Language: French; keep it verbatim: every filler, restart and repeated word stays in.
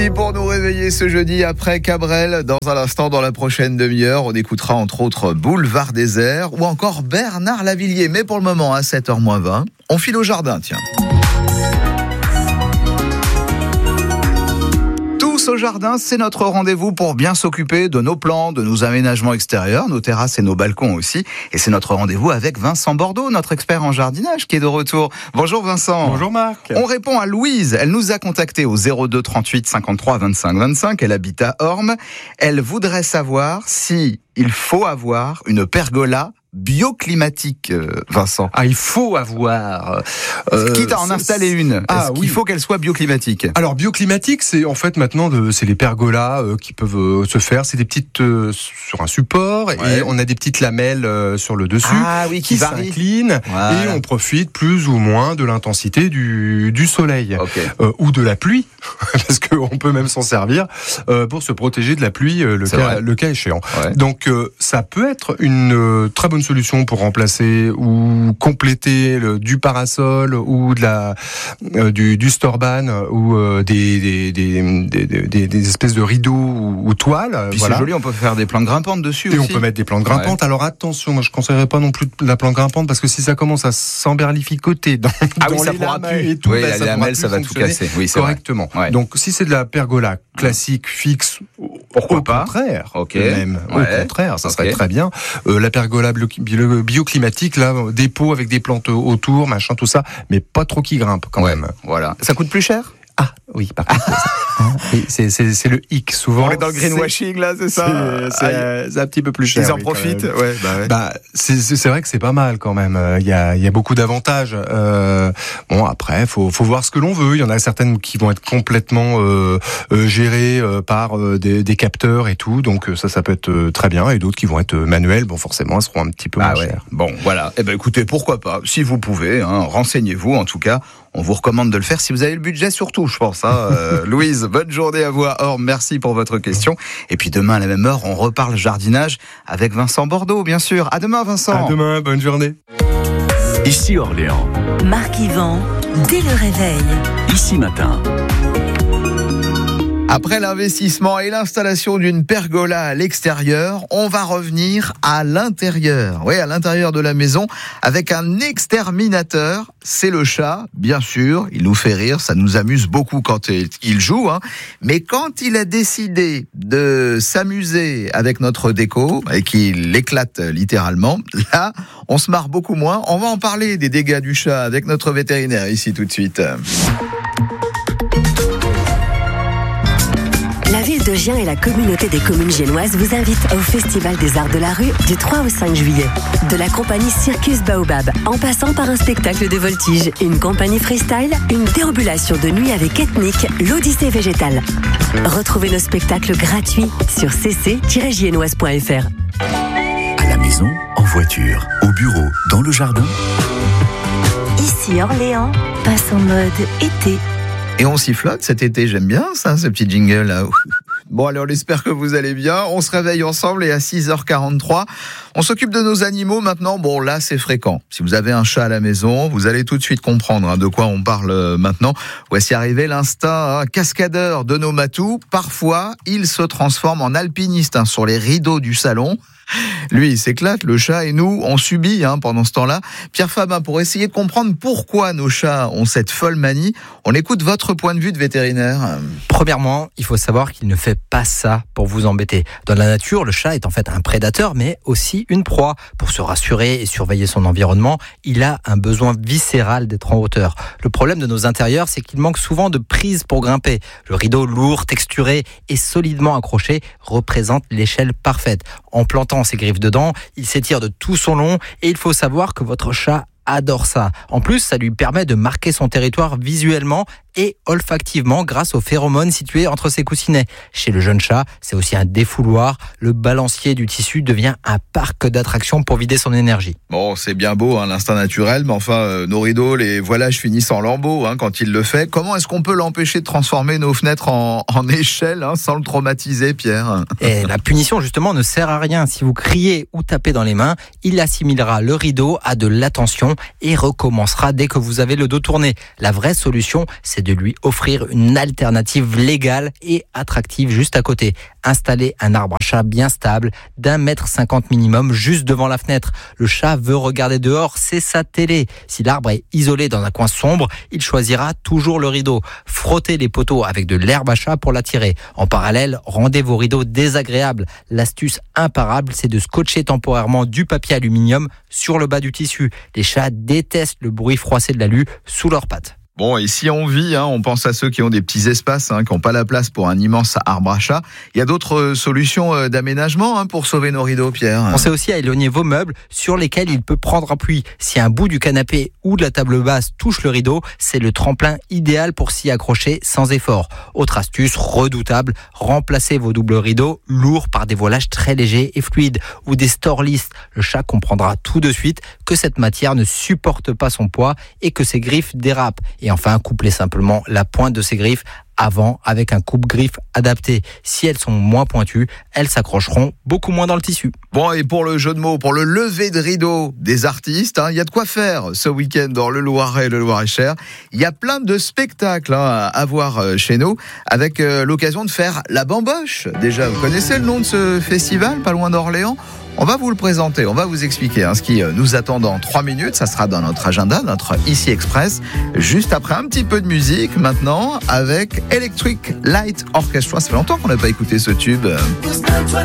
Ici pour nous réveiller ce jeudi après Cabrel. Dans un instant, dans la prochaine demi-heure, on écoutera entre autres Boulevard Désert ou encore Bernard Lavilliers. Mais pour le moment, à sept heures moins vingt, on file au jardin, tiens. Au jardin, c'est notre rendez-vous pour bien s'occuper de nos plantes, de nos aménagements extérieurs, nos terrasses et nos balcons aussi. Et c'est notre rendez-vous avec Vincent Bordeaux, notre expert en jardinage, qui est de retour. Bonjour Vincent. Bonjour Marc. On répond à Louise. Elle nous a contacté au zéro deux trente-huit cinquante-trois vingt-cinq vingt-cinq. Elle habite à Ormes. Elle voudrait savoir si il faut avoir une pergola bioclimatique, euh, Vincent. Ah, il faut avoir... Euh, Quitte à en installer une, ah, est-ce oui. qu'il faut qu'elle soit bioclimatique? Alors, bioclimatique, c'est en fait maintenant, de, c'est les pergolas euh, qui peuvent euh, se faire. C'est des petites euh, sur un support, ouais. Et on a des petites lamelles euh, sur le dessus, ah, oui, qui, qui s'inclinent, voilà. Et on profite plus ou moins de l'intensité du, du soleil, okay. euh, ou de la pluie, parce qu'on peut même s'en servir euh, pour se protéger de la pluie, euh, le, cas, le cas échéant. Ouais. Donc, euh, ça peut être une euh, très bonne solution pour remplacer ou compléter le, du parasol ou de la euh, du, du storban ou euh, des, des, des, des, des, des espèces de rideaux ou, ou toiles. Puis voilà. C'est joli, on peut faire des plantes grimpantes dessus et aussi. Et on peut mettre des plantes grimpantes. Ouais. Alors attention, moi je ne conseillerais pas non plus la plante grimpante parce que si ça commence à s'emberlificoter dans, ah dans oui, ça les pourra lames plus. et tout, oui, bah, ça, lamelles, ça va tout casser. Oui, c'est correctement. Ouais. Donc si c'est de la pergola classique, fixe, pourquoi au pas contraire, okay. même ouais. au contraire, ça serait okay. très bien. Euh, la pergola bio, bio, bioclimatique, là, des pots avec des plantes autour, machin, tout ça, mais pas trop qui grimpe quand ouais. même. Voilà. Ça coûte plus cher ? Ah oui, par contre, oui, c'est, c'est, c'est le hic souvent. On est dans le greenwashing là, c'est ça. C'est, c'est, ah, c'est un petit peu plus cher. Ils en oui, profitent. Ouais, bah, ouais. bah c'est, c'est, c'est vrai que c'est pas mal quand même. Il y a, il y a beaucoup d'avantages. Euh, bon après, faut, faut voir ce que l'on veut. Il y en a certaines qui vont être complètement euh, euh, gérées euh, par euh, des, des capteurs et tout. Donc ça, ça peut être euh, très bien. Et d'autres qui vont être euh, manuelles. Bon, forcément, elles seront un petit peu ah, moins ouais. chères. Bon, voilà. Eh ben, écoutez, pourquoi pas. Si vous pouvez, hein, renseignez-vous. En tout cas, on vous recommande de le faire si vous avez le budget, surtout, je pense. Hein. Euh, Louise, bonne journée à vous à Ormes. Merci pour votre question. Et puis demain, à la même heure, on reparle jardinage avec Vincent Bordeaux, bien sûr. À demain, Vincent. À demain, bonne journée. Ici Orléans. Marc Yvan, dès le réveil. Ici matin. Après l'investissement et l'installation d'une pergola à l'extérieur, on va revenir à l'intérieur. Oui, à l'intérieur de la maison, avec un exterminateur. C'est le chat, bien sûr. Il nous fait rire, ça nous amuse beaucoup quand il joue. Hein. Mais quand il a décidé de s'amuser avec notre déco et qu'il l'éclate littéralement, là, on se marre beaucoup moins. On va en parler des dégâts du chat avec notre vétérinaire ici tout de suite. La ville de Gien et la communauté des communes giennoises vous invitent au Festival des Arts de la Rue du trois au cinq juillet. De la compagnie Circus Baobab, en passant par un spectacle de voltige, une compagnie freestyle, une déambulation de nuit avec Ethnique, l'Odyssée végétale. Retrouvez nos spectacles gratuits sur c c tiret giennoise point f r. À la maison, en voiture, au bureau, dans le jardin. Ici Orléans passe en mode été. Et on s'y flotte cet été, j'aime bien ça, ce petit jingle là. Bon, alors on espère que vous allez bien. On se réveille ensemble et à six heures quarante-trois, on s'occupe de nos animaux maintenant. Bon, là, c'est fréquent. Si vous avez un chat à la maison, vous allez tout de suite comprendre hein, de quoi on parle maintenant. Voici arrivé l'instinct hein, cascadeur de nos matous. Parfois, il se transforme en alpiniste hein, sur les rideaux du salon. Lui, il s'éclate, le chat, et nous, on subit hein, pendant ce temps-là. Pierre Fabin, pour essayer de comprendre pourquoi nos chats ont cette folle manie, on écoute votre point de vue de vétérinaire. Premièrement, il faut savoir qu'il ne fait pas ça pour vous embêter. Dans la nature, le chat est en fait un prédateur, mais aussi une proie. Pour se rassurer et surveiller son environnement, il a un besoin viscéral d'être en hauteur. Le problème de nos intérieurs, c'est qu'il manque souvent de prise pour grimper. Le rideau lourd, texturé et solidement accroché représente l'échelle parfaite. En plantant ses griffes dedans, il s'étire de tout son long et il faut savoir que votre chat adore ça. En plus, ça lui permet de marquer son territoire visuellement et olfactivement grâce aux phéromones situés entre ses coussinets. Chez le jeune chat, c'est aussi un défouloir. Le balancier du tissu devient un parc d'attractions pour vider son énergie. Bon, c'est bien beau, hein, l'instinct naturel, mais enfin, euh, nos rideaux, les voilages finissent en lambeaux hein, quand il le fait. Comment est-ce qu'on peut l'empêcher de transformer nos fenêtres en, en échelle hein, sans le traumatiser, Pierre ? Et la punition, justement, ne sert à rien. Si vous criez ou tapez dans les mains, il assimilera le rideau à de l'attention et recommencera dès que vous avez le dos tourné. La vraie solution, c'est c'est de lui offrir une alternative légale et attractive juste à côté. Installer un arbre à chat bien stable, d'un mètre cinquante minimum, juste devant la fenêtre. Le chat veut regarder dehors, c'est sa télé. Si l'arbre est isolé dans un coin sombre, il choisira toujours le rideau. Frottez les poteaux avec de l'herbe à chat pour l'attirer. En parallèle, rendez vos rideaux désagréables. L'astuce imparable, c'est de scotcher temporairement du papier aluminium sur le bas du tissu. Les chats détestent le bruit froissé de l'alu sous leurs pattes. Bon, et si on vit, hein, on pense à ceux qui ont des petits espaces, hein, qui n'ont pas la place pour un immense arbre à chat. Il y a d'autres solutions d'aménagement hein, pour sauver nos rideaux, Pierre. Pensez aussi à éloigner vos meubles sur lesquels il peut prendre appui. Si un bout du canapé ou de la table basse touche le rideau, c'est le tremplin idéal pour s'y accrocher sans effort. Autre astuce redoutable, remplacez vos doubles rideaux lourds par des voilages très légers et fluides ou des store lisses. Le chat comprendra tout de suite que cette matière ne supporte pas son poids et que ses griffes dérapent. Et enfin, couplez simplement la pointe de ses griffes avant avec un coupe-griffe adapté. Si elles sont moins pointues, elles s'accrocheront beaucoup moins dans le tissu. Bon, et pour le jeu de mots, pour le lever de rideau des artistes, il hein, y a de quoi faire ce week-end dans le Loiret et le Loir-et-Cher. Il y a plein de spectacles hein, à voir chez nous, avec euh, l'occasion de faire la bamboche. Déjà, vous connaissez le nom de ce festival, pas loin d'Orléans ? On va vous le présenter, on va vous expliquer hein, ce qui nous attend dans trois minutes. Ça sera dans notre agenda, notre Ici Express. Juste après un petit peu de musique maintenant avec Electric Light Orchestra. Ça fait longtemps qu'on n'a pas écouté ce tube.